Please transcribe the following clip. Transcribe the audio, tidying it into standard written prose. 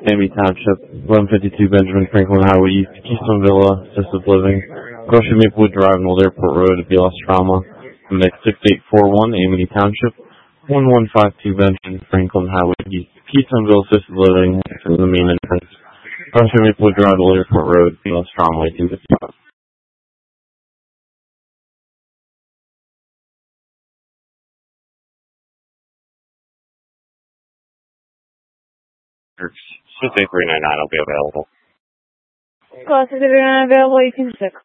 Amy Township, 1152 Benjamin Franklin Highway East, Keystone Villa, Assisted Living, Grocery Maplewood Drive, and Old Airport Road, BLS Trauma, Mix 6841, Amity Township, 1152 Benjamin Franklin Highway East, Keystone Villa, Assisted Living, to the main entrance, Grocery Maplewood Drive, Old Airport Road, BLS Trauma, 1855. Since 8399 will be available. Class is available 1806.